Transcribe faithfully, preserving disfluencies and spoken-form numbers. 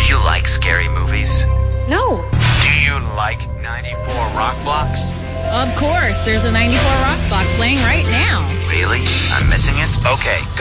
you like scary movies? No. Do you like ninety-four Rock Blocks? Of course, there's a ninety-four Rock Block playing right now. Really? I'm missing it? Okay.